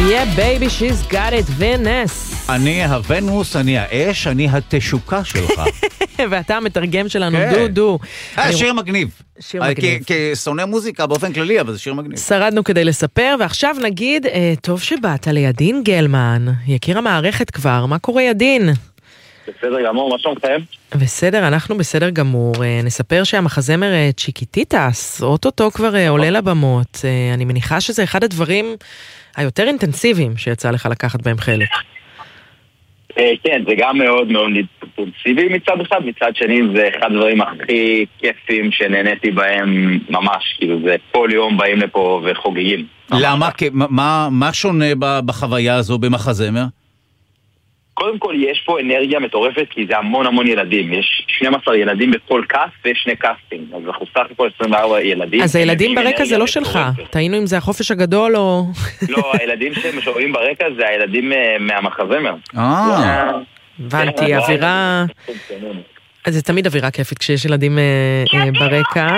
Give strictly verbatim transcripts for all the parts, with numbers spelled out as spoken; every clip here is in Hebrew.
Yeah, baby, she's got it, ונס. אני הוונוס, אני האש, אני התשוקה שלך. ואתה המתרגם שלנו, דודו. שיר מגניב. שיר מגניב. כשונא מוזיקה באופן כללי, אבל זה שיר מגניב. שרדנו כדי לספר, ועכשיו נגיד, טוב שבאת לידין גלמן. יכיר המערכת כבר, מה קורה ידין? בסדר גמור, מה שומכם? בסדר, אנחנו בסדר גמור. נספר שהמחזמר צ'יקיטיטס, אוטוטו כבר עולה לבמות. אני מניחה שזה אחד הדברים היותר אינטנסיביים שיצא לך לקחת בהם חלק. כן, זה גם מאוד מאוד אינטנסיבי מצד אחד, מצד שני זה אחד הדברים הכי כיפים שנהניתי בהם ממש, כאילו זה כל יום באים לפה וחוגגים. למה? מה שונה בחוויה הזו במחזמר? קודם כל יש פה אנרגיה מטורפת כי זה המון המון ילדים, יש שנים עשר ילדים בכל קאסט ויש שני קאסטים, אז אנחנו סך הכל עשרים וארבע ילדים. אז הילדים ברקע זה לא שלך, טעינו אם זה החופש הגדול או... לא, הילדים שמשוררים ברקע זה הילדים מהמחזמר. אה, הבנתי, אווירה... אז זה תמיד אווירה כיפית כשיש ילדים ברקע.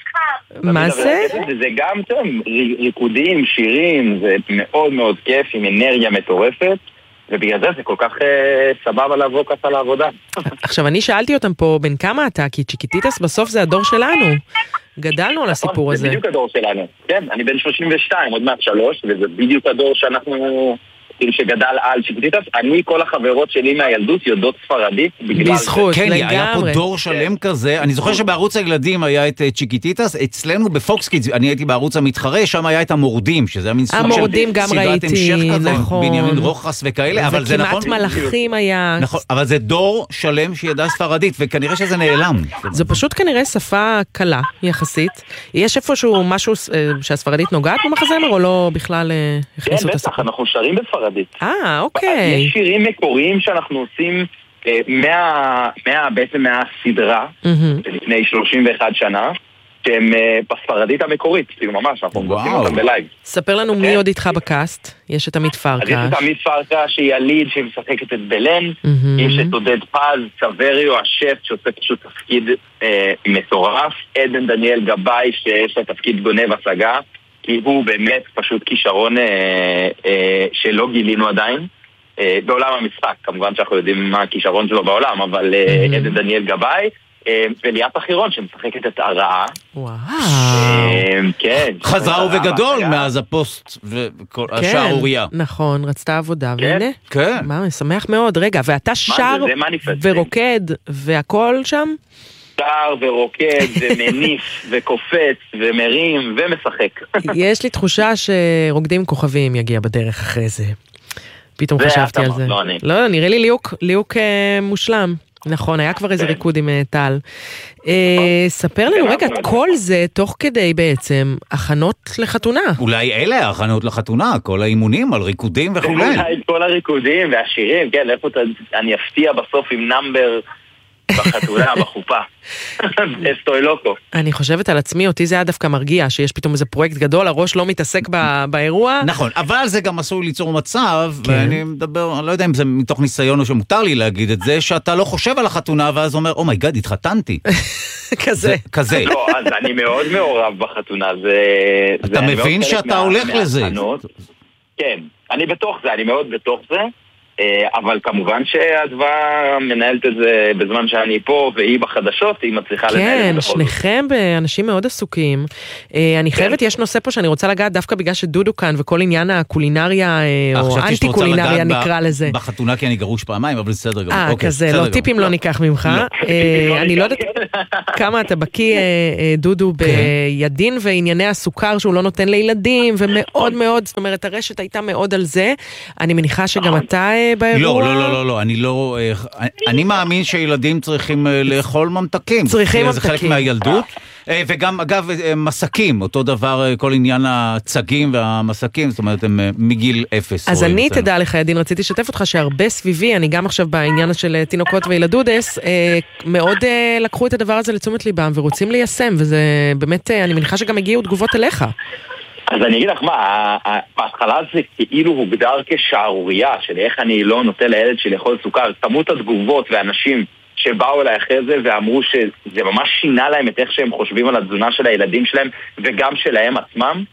מה זה? זה גם טוב, ריקודים, שירים, זה מאוד מאוד כיף עם אנרגיה מטורפת. ובגלל זה זה כל כך אה, סבבה לבוא ככה לעבודה. עכשיו, אני שאלתי אותם פה, בין כמה אתה? כי צ'יקיטיטס בסוף זה הדור שלנו. גדלנו על הסיפור הזה. זה בדיוק הדור שלנו. כן, אני בן שלושים ושתיים, עוד מעט שלוש, וזה בדיוק הדור שאנחנו... שגדל על צ'יקיטיטס, אני כל החברות שלי מהילדות יודעות ספרדית בזכות, כן, לגמרי. היה פה דור שלם כזה, אני זוכר שבערוץ הילדים היה את צ'יקיטיטס, אצלנו בפוקס קידס, אני הייתי בערוץ המתחרה, שם היה את המורדים, שזה היה מין סוג המורדים גם ראיתי, נכון. בנימין רוחס וכאלה, אבל זה נכון. זה כמעט מלאכים היה. נכון, אבל זה דור שלם שידע ספרדית, וכנראה שזה נעלם. זה פשוט כנראה שפה קלה, יחסית. יש איפשהו משהו שהספרדית נוגעת במחזמר, או לא בכלל הכניסו את השפה? כן, בטח, אנחנו שרים בספרדית. אה, אוקיי. יש שירים מקוריים שאנחנו עושים מה, מה, בעצם מהסדרה, לפני שלושים ואחת שנה, שהם בספרדית המקורית, כאילו ממש, אנחנו עושים אותם בלייב. ספר לנו מי עוד איתך בקאסט. יש את עמית פרקש. אז יש את עמית פרקש, שהיא הליד שמשחקת את בלן, יש את עודד פז, צבריו, השף, שעושה פשוט תפקיד מטורף, עדן דניאל גבאי, שיש לו תפקיד גונב השגה, כי הוא באמת פשוט כישרון אה, אה, שלא גילינו עדיין אה, בעולם המשחק, כמובן שאנחנו יודעים מה הכישרון שלו בעולם, אבל אה, עדן דניאל גבאי אה, וליאת החירון שמשחקת את הרעה. וואו. אה, כן. חזרה ובגדול מאז הפוסט והשערוריה. כן, נכון, רצתה עבודה, והנה. כן. מה, משמח מאוד. רגע, ואתה שר ורוקד והכל שם? שר ורוקד ומניף וקופץ ומרים ומשחק. יש לי תחושה שרוקדים כוכבים יגיע בדרך אחרי זה. פתאום חשבתי על זה. לא, נראה לי ליוק, ליוק מושלם. נכון, היה כבר איזה ריקוד עם טל. ספר לנו רגע, כל זה תוך כדי בעצם הכנות לחתונה. אולי אלה ההכנות לחתונה, כל האימונים על ריקודים וכו'. כל הריקודים והשירים, כן, איפה אני אפתיע בסוף עם נאמבר בחתונה, בחופה. אסטוילוקו. אני חושבת על עצמי, אותי זה היה דווקא מרגיע, שיש פתאום איזה פרויקט גדול, הראש לא מתעסק באירוע. נכון, אבל זה גם עשוי ליצור מצב, ואני מדבר, אני לא יודע אם זה מתוך ניסיון או שמותר לי להגיד את זה, שאתה לא חושב על החתונה, ואז אומר, אומייגאד, התחתנתי. כזה. כזה. לא, אז אני מאוד מעורב בחתונה. אתה מבין שאתה הולך לזה. כן, אני בתוך זה, אני מאוד בתוך זה. אבל כמובן שהדבר מנהלת את זה בזמן שאני פה, והיא בחדשות, היא מצליחה לנהל את זה. כן, שניכם באנשים מאוד עסוקים. אני חייבת, יש נושא פה שאני רוצה לגעת דווקא בגלל שדודו כאן, וכל עניין הקולינריה, או אנטי קולינריה נקרא לזה. בחתונה כי אני גרוש פעמיים, אבל בסדר גמור. אה, כזה, לא, טיפים לא ניקח ממך. אני לא יודעת כמה אתה בקיא, דודו, בידין וענייני הסוכר שהוא לא נותן לילדים, ומאוד מאוד, זאת אומרת, הרשת הייתה מאוד על זה. אני מניחה שגם אתה באירוע? לא, לא, לא, לא, אני לא, אני מאמין שילדים צריכים לאכול ממתקים. צריכים ממתקים. זה חלק מהילדות. וגם, אגב, מסקים, אותו דבר, כל עניין הצגים והמסקים, זאת אומרת, הם מגיל אפס. אז אני תדע לך, ידין, רציתי לשתף אותך שהרבה סביבי, אני גם עכשיו בעניין של תינוקות וילדודס, מאוד לקחו את הדבר הזה לתשומת ליבם, ורוצים ליישם, וזה באמת, אני מניחה שגם הגיעו תגובות אליך. אז אני אגיד לך מה, בהתחלה זה כאילו הוגדר כשערוריה, של איך אני לא נוטה לילד של לאכול סוכר, כמות התגובות ואנשים שבאו אליי אחרי זה ואמרו שזה ממש שינה להם את איך שהם חושבים על התזונה של הילדים שלהם וגם שלהם עצמם,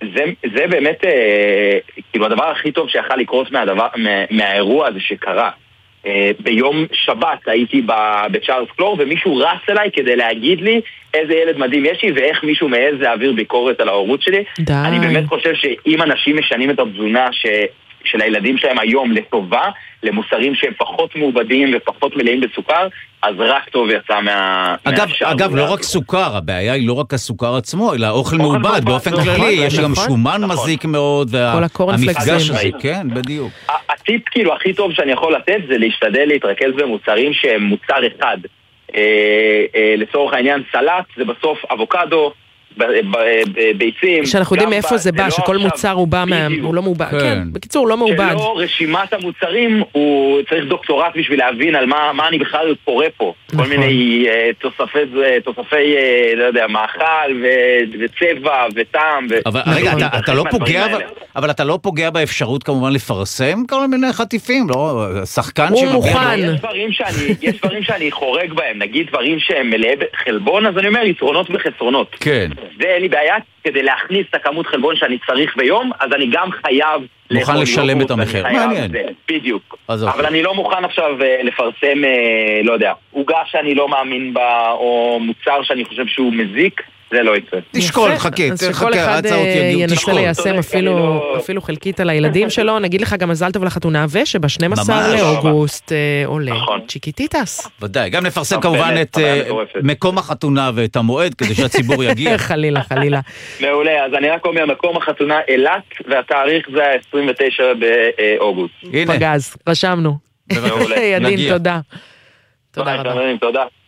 זה, זה באמת, כאילו הדבר הכי טוב שיכל לקרות מהדבר, מה, מהאירוע הזה שקרה. ביום שבת הייתי בצ'ארלס קלור ומישהו רץ אליי כדי להגיד לי איזה ילד מדהים יש לי ואיך מישהו מעז להעביר ביקורת על ההורות שלי. די. אני באמת חושב שאם אנשים משנים את התזונה ש... של הילדים שלהם היום לטובה, למוצרים שהם פחות מעובדים ופחות מלאים בסוכר, אז רק טוב יצא מה... אגב, אגב לא רק סוכר, הבעיה היא לא רק הסוכר עצמו, אלא אוכל מעובד באופן כללי, יש גם שומן מזיק מאוד, והמפגש הזה, כן, בדיוק. הטיפ כאילו הכי טוב שאני יכול לתת זה להשתדל להתרכז במוצרים שהם מוצר אחד. לצורך העניין סלט, זה בסוף אבוקדו, ביצים. שאנחנו יודעים מאיפה זה בא, שכל מוצר הוא בא, הוא לא מעובד. כן, בקיצור, לא מעובד. שלא רשימת המוצרים, הוא צריך דוקטורט בשביל להבין על מה אני בכלל קורא פה. כל מיני תוספי, לא יודע, מאכל וצבע וטעם. אבל רגע, אבל אתה לא פוגע באפשרות כמובן לפרסם כל מיני חטיפים, לא? שחקן הוא מוכן. יש דברים שאני חורג בהם, נגיד דברים שהם מלאי חלבון, אז אני אומר יתרונות וחסרונות. כן. זה אין לי בעיה, כדי להכניס את הכמות חלבון שאני צריך ביום, אז אני גם חייב... מוכן לשלם את המחיר. מעניין. בדיוק. אבל אני לא מוכן עכשיו לפרסם, לא יודע, עוגה שאני לא מאמין בה, או מוצר שאני חושב שהוא מזיק, זה לא יצא. תשקול, חכה, אז שכל אחד ינסה ליישם אפילו חלקית על הילדים שלו. נגיד לך גם מזל טוב לחתונה, ושב-שנים עשר לאוגוסט עולה צ'יקיטיטס. ודאי, גם נפרסם כמובן את מקום החתונה ואת המועד, כדי שהציבור יגיע. חלילה, חלילה. מעולה, אז אני רק אומר, מקום החתונה אילת, והתאריך זה ה-עשרים ותשעה באוגוסט. פגז, רשמנו. ידין, תודה. תודה רבה. תודה.